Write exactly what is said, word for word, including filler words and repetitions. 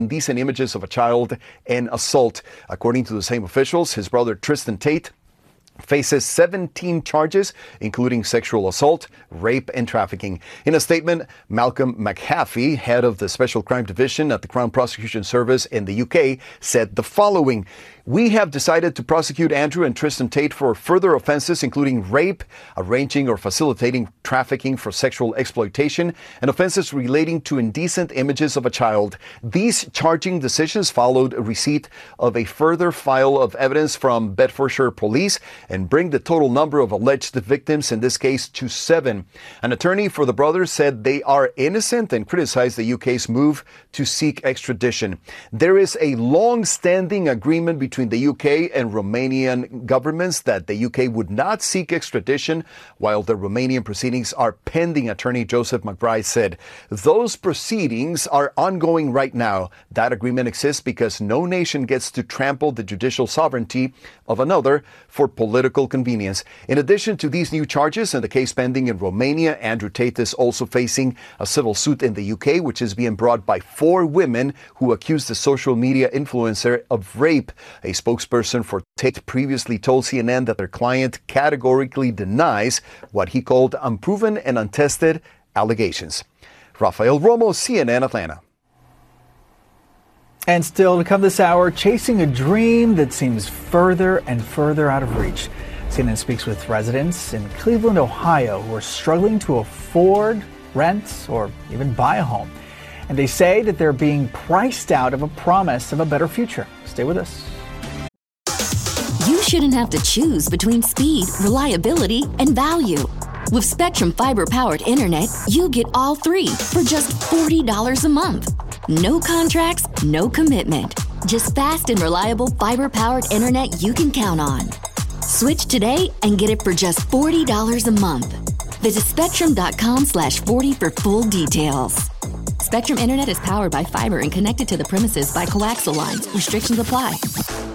indecent images of a child and assault. According to the same officials, his brother Tristan Tate faces seventeen charges, including sexual assault, rape, and trafficking. In a statement, Malcolm McHaffey, head of the Special Crime Division at the Crown Prosecution Service in the U K, said the following: "We have decided to prosecute Andrew and Tristan Tate for further offenses, including rape, arranging or facilitating trafficking for sexual exploitation, and offenses relating to indecent images of a child. These charging decisions followed a receipt of a further file of evidence from Bedfordshire Police and bring the total number of alleged victims in this case to seven." An attorney for the brothers said they are innocent and criticized the U K's move to seek extradition. There is a long-standing agreement between the U K and Romanian governments that the U K would not seek extradition while the Romanian proceedings are pending, Attorney Joseph McBride said. "Those proceedings are ongoing right now. That agreement exists because no nation gets to trample the judicial sovereignty of another for political convenience." In addition to these new charges and the case pending in Romania, Andrew Tate is also facing a civil suit in the U K, which is being brought by four women who accuse the social media influencer of rape. A spokesperson for Tate previously told C N N that their client categorically denies what he called unproven and untested allegations. Rafael Romo, C N N Atlanta. And still to come this hour, chasing a dream that seems further and further out of reach. C N N speaks with residents in Cleveland, Ohio, who are struggling to afford, rent, or even buy a home. And they say that they're being priced out of a promise of a better future. Stay with us. You shouldn't have to choose between speed, reliability, and value. With Spectrum Fiber-powered internet, you get all three for just forty dollars a month. No contracts, no commitment. Just fast and reliable fiber-powered internet you can count on. Switch today and get it for just forty dollars a month. Visit spectrum.com slash 40 for full details. Spectrum Internet is powered by fiber and connected to the premises by coaxial lines. Restrictions apply.